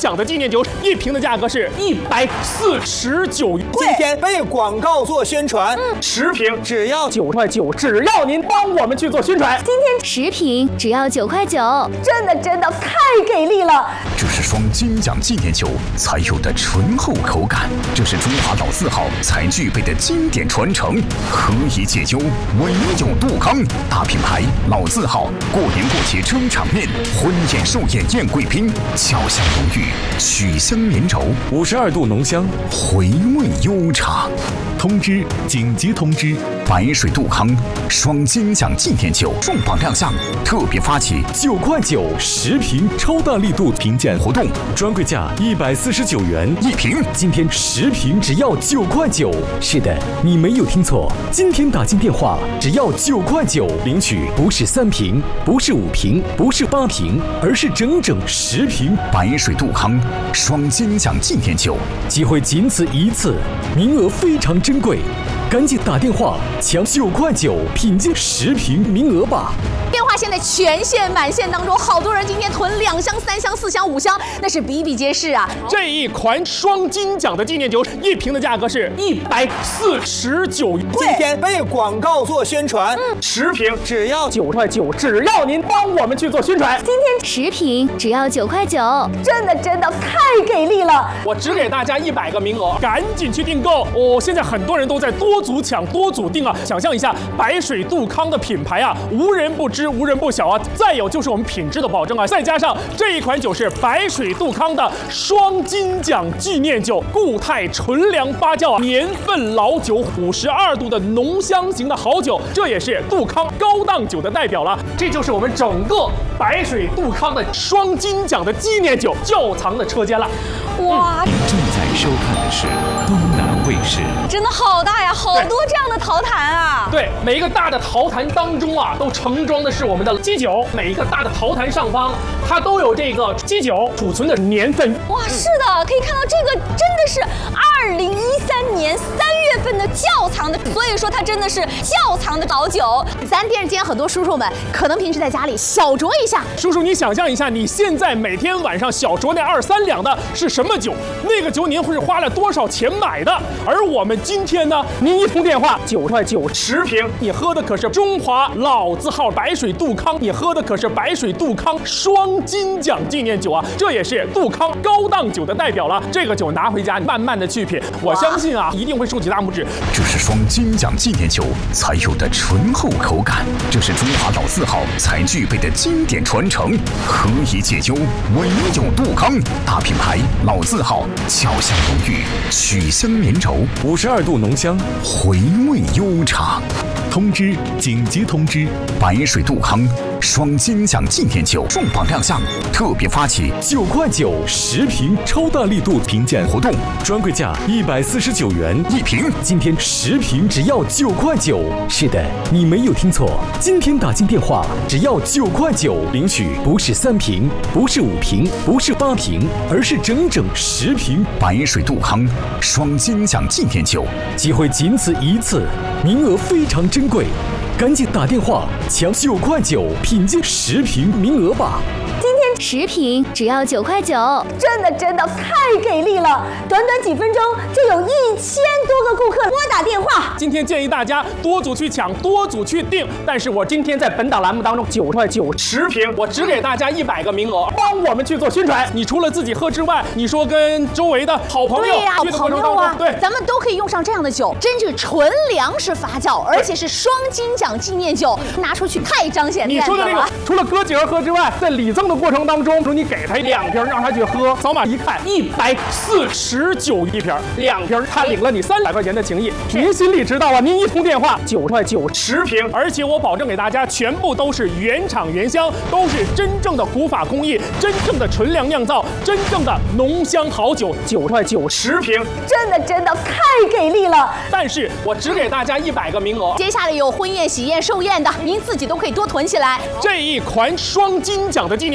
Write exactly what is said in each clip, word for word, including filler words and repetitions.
奖的纪念酒，一瓶的价格是一百四十九元。 今天为广告做宣传，嗯、十瓶只要九块九，只要您帮我们去做宣传。 今天十瓶只要九块九， 真的真的太给力了！ 这是双金奖纪念酒才有的醇厚口感，这是中华老字号才具备的经典传承，何以解忧，唯有杜康。大品牌老字号，过年过节争场面，婚宴寿宴宴贵宾，俏香浓郁，曲香绵柔， 五十二度浓香， 回味悠长。通知，紧急通知！白水杜康双金奖纪念酒重磅亮相，特别发起九块九十瓶超大力度评鉴活动，专柜价一百四十九元一瓶。 今天十瓶只要九块九。是的，你没有听错，今天打进电话只要九块九领取，不是三瓶，不是五瓶，不是八瓶，而是整整十瓶白水杜康双金奖纪念酒。 机会仅此一次，名额非常珍贵，赶紧打电话抢九块九品鉴十瓶名额吧！ 电话现在全线满线当中，好多人今天囤两箱、三箱、四箱、五箱，那是比比皆是啊！ 这一款双金奖的纪念酒，一瓶的价格是一百四十九元。 今天为广告做宣传，嗯、十瓶只要九块九，只要您帮我们去做宣传。 今天十瓶只要九块九， 真的真的太给力了！ 我只给大家一百个名额，赶紧去订购哦！现在很多人都在多组抢、多组订啊！想象一下，白水杜康的品牌啊，无人不知。无人不晓啊！再有就是我们品质的保证啊！再加上这一款酒是白水杜康的双金奖纪念酒，固态纯粮发酵啊，年份老酒，五十二度的浓香型的好酒，这也是杜康高档酒的代表了。这就是我们整个白水杜康的双金奖的纪念酒窖藏的车间了。 哇！ 您正在收看的是东南卫视， 真的好大呀，好多这样的陶坛啊！ 对，每一个大的陶坛当中啊，都盛装的是我们的基酒，每一个大的陶坛上方，它都有这个基酒储存的年份。 哇，是的，可以看到这个真的是二零一三年三月份的窖藏的，所以说它真的是窖藏的老酒。咱电视间很多叔叔们可能平时在家里小酌一下， 叔叔你想象一下，你现在每天晚上小酌那二三两的是什么酒？那个酒您会是花了多少钱买的？而我们今天呢，您一通电话九块九十瓶，你喝的可是中华老字号白水杜康，你喝的可是白水杜康双金奖纪念酒啊，这也是杜康高档酒的代表了。这个酒拿回家慢慢的去品，我相信啊，一定会竖起大拇指。 这是双金奖纪念酒才有的醇厚口感，这是中华老字号才具备的经典传承，何以解忧，唯有杜康。大品牌老字号，俏香浓郁，曲香绵柔， 五十二度浓香， 回味悠长。通知，紧急通知！白水杜康双金奖纪念酒重磅亮相，特别发起九块九十瓶超大力度评鉴活动，专柜价一百四十九元一瓶。 今天十瓶只要九块九。是的，你没有听错，今天打进电话只要九块九领取，不是三瓶，不是五瓶，不是八瓶，而是整整十瓶白水杜康双金奖纪念酒。 机会仅此一次，名额非常珍贵，赶紧打电话抢九块九品鉴十瓶名额吧！ 今天十瓶只要九块九， 真的真的太给力了！短短几分钟就有一千多个顾客拨打电话。 今天建议大家多组去抢，多组去订。但是我今天在本档栏目当中九块九十瓶，我只给大家一百个名额，帮我们去做宣传。你除了自己喝之外，你说跟周围的好朋友， 对呀、啊，好朋友啊， 对， 咱们都可以用上这样的酒，真是纯粮食发酵，而且是双金奖纪念酒，拿出去太彰显面子了。 你说的那个，除了哥几个喝之外，在礼赠的过程当中，说你给他两瓶，让他去喝，扫码一看，一百四十九一瓶，两瓶，他领了你三百块钱的情谊，您心里知道啊。您一通电话九块九十瓶，而且我保证给大家，全部都是原厂原香，都是真正的古法工艺，真正的纯粮酿造，真正的浓香好酒，九块九十瓶， 真的真的太给力了。 但是我只给大家一百个名额， 接下来有婚宴、喜宴、寿宴的，您自己都可以多囤起来。 这一款双金奖的纪念酒，一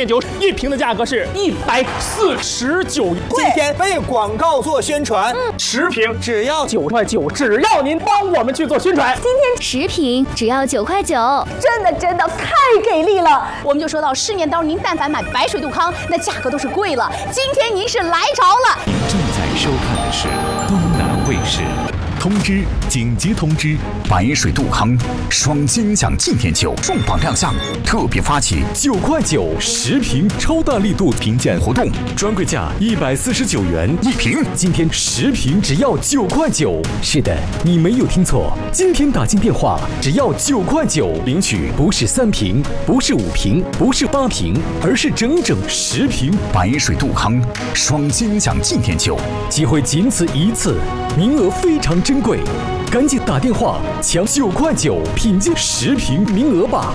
一瓶的价格是一百四十九。 今天为广告做宣传，十瓶只要九块九，只要您帮我们去做宣传。 今天十瓶只要九块九， 真的真的太给力了！我们就说到市面当中，您但凡买白水杜康，那价格都是贵了。今天您是来着了。 您正在收看的是东南卫视。通知！紧急通知！白水杜康双金奖纪念酒重磅亮相，特别发起九块九十瓶超大力度评鉴活动， 专柜价一百四十九元一瓶。 今天十瓶只要九块九。是的，你没有听错，今天打进电话只要九块九，领取不是三瓶，不是五瓶，不是八瓶，而是整整十瓶白水杜康双金奖纪念酒。 机会仅此一次，名额非常珍贵，赶紧打电话抢九块九品鉴十瓶名额吧！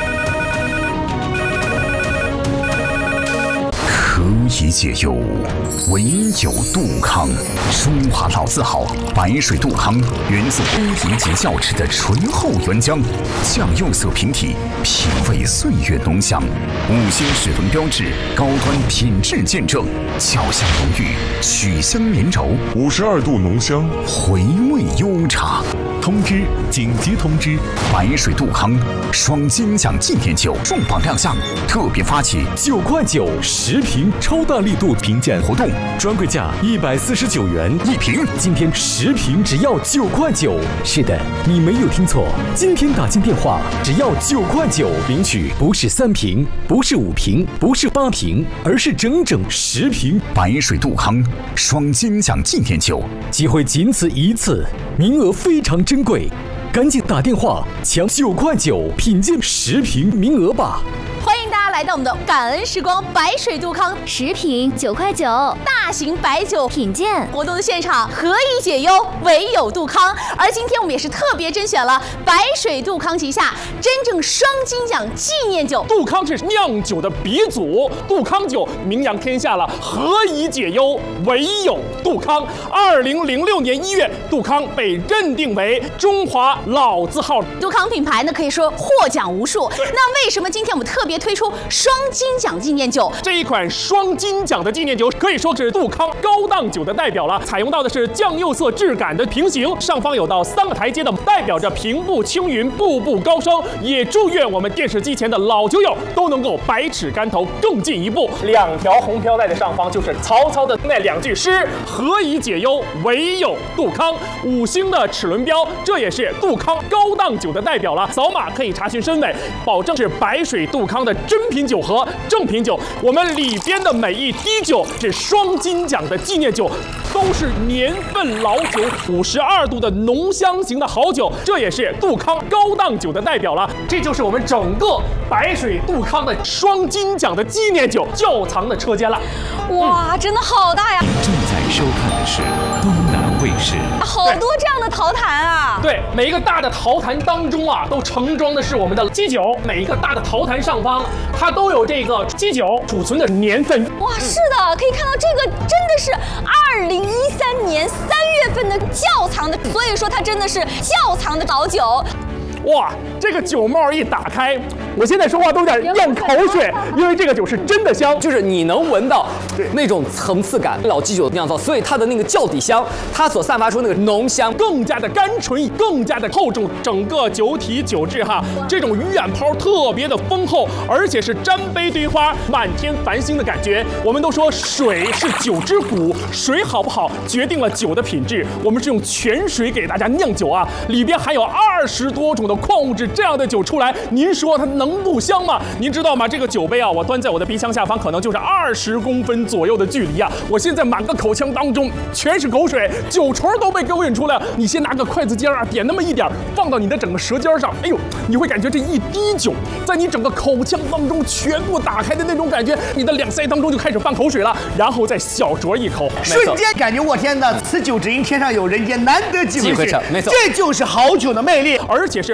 何以解忧，唯有杜康。中华老字号白水杜康，源自宫廷级窖池的醇厚原浆，酱釉色瓶体，品味岁月浓香。五星水分标志，高端品质见证，焦香浓郁，曲香绵柔， 五十二度浓香， 回味悠长。通知！紧急通知！白水杜康双金奖纪念酒重磅亮相，特别发起九块九十瓶超大力度评鉴活动，专柜价一百四十九元一瓶。 今天十瓶只要九块九。是的，你没有听错，今天打进电话只要九块九，领取不是三瓶，不是五瓶，不是八瓶，而是整整十瓶白水杜康双金奖纪念酒。 机会仅此一次，名额非常珍贵，赶紧打电话抢九块九品鉴十瓶名额吧！ 欢迎大家来到我们的感恩时光白水杜康十瓶九块九大型白酒品鉴活动的现场，何以解忧，唯有杜康。而今天我们也是特别甄选了白水杜康旗下真正双金奖纪念酒。 杜康是酿酒的鼻祖，杜康酒名扬天下了，何以解忧，唯有杜康。二零零六年一月，杜康被认定为中华老字号。 杜康品牌呢，可以说获奖无数。那为什么今天我们特别推出双金奖纪念酒？ 这一款双金奖的纪念酒可以说是杜康高档酒的代表了，采用到的是酱釉色质感的瓶型，上方有到三个台阶的，代表着平步青云，步步高升。也祝愿我们电视机前的老酒友都能够百尺竿头更进一步。两条红飘带的上方就是曹操的那两句诗：何以解忧，唯有杜康。五星的齿轮标，这也是杜康高档酒的代表了。扫码可以查询身尾，保证是白水杜康的真品酒和正品酒。我们里边的每一滴酒是双金奖的纪念酒，都是年份老酒，五十二度的浓香型的好酒，这也是杜康高档酒的代表了。这就是我们整个白水杜康的双金奖的纪念酒窖藏的车间了。 哇，真的好大呀！ 正在收看的是东南卫视。 好多这样的陶坛啊！ 对，每一个大的陶坛当中啊，都盛装的是我们的基酒。每一个大的陶坛上方，它都有这个基酒储存的年份。 哇，是的，可以看到这个真的是二零一三年三月份的窖藏的，所以说它真的是窖藏的老酒。 哇，这个酒帽一打开，我现在说话都有点咽口水，因为这个酒是真的香， 就是你能闻到那种层次感，老基酒酿造，所以它的那个窖底香，它所散发出那个浓香， 更加的甘醇，更加的厚重，整个酒体酒质哈，这种鱼眼泡特别的丰厚，而且是沾杯堆花，满天繁星的感觉。我们都说水是酒之骨，水好不好决定了酒的品质。我们是用泉水给大家酿酒啊，里边含有二十多种的矿物质，这样的酒出来，您说它能不香吗？您知道吗？这个酒杯啊，我端在我的鼻腔下方，可能就是二十公分左右的距离啊。我现在满个口腔当中全是口水，酒唇都被勾引出来了。你先拿个筷子尖啊，点那么一点，放到你的整个舌尖上，哎呦，你会感觉这一滴酒在你整个口腔当中全部打开的那种感觉，你的两腮当中就开始放口水了，然后再小酌一口， 瞬间感觉我天哪，此酒只应天上有人间，难得几回机会成，没错， 这就是好酒的魅力。 而且是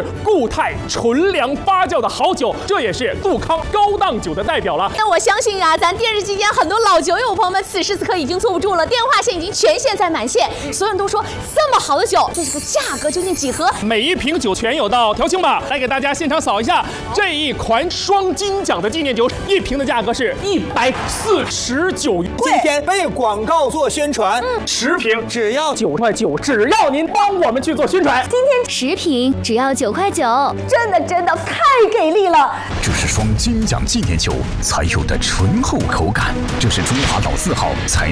固态纯粮发酵的好酒，这也是杜康高档酒的代表了。 那我相信啊，咱电视机前很多老酒友朋友们，此时此刻已经坐不住了，电话线已经全线在满线，所有人都说这么好的酒，这个价格究竟几何？ 每一瓶酒全有到调清吧，来给大家现场扫一下这一款双金奖的纪念酒，一瓶的价格是一百四十九元。 今天为广告做宣传，十瓶只要九块九，只要您帮我们去做宣传。 今天十瓶只要九块九， 真的真的太给力了！ 这是双金奖纪念酒才有的醇厚口感，这是中华老字号才